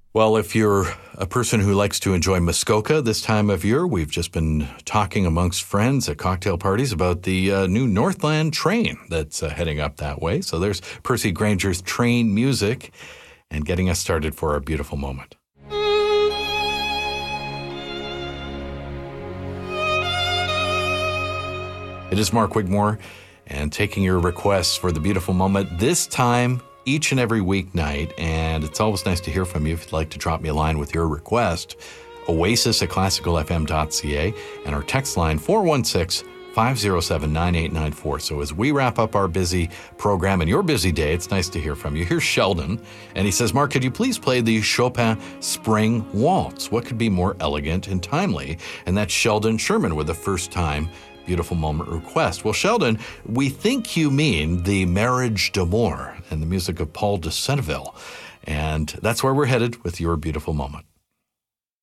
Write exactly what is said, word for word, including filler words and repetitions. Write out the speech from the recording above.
Well, if you're a person who likes to enjoy Muskoka this time of year, we've just been talking amongst friends at cocktail parties about the uh, new Northland train that's uh, heading up that way. So there's Percy Granger's Train music and getting us started for our beautiful moment. It is Mark Wigmore, and taking your requests for the beautiful moment this time each and every weeknight, and it's always nice to hear from you if you'd like to drop me a line with your request. Oasis at classical f m dot c a and our text line four one six, five zero seven, nine eight nine four. So as we wrap up our busy program and your busy day, it's nice to hear from you. Here's Sheldon, and he says, Mark, could you please play the Chopin Spring Waltz? What could be more elegant and timely? And that's Sheldon Sherman with a first time beautiful moment request. Well, Sheldon, we think you mean the Marriage d'Amour and the music of Paul de Senneville. And that's where we're headed with your beautiful moment.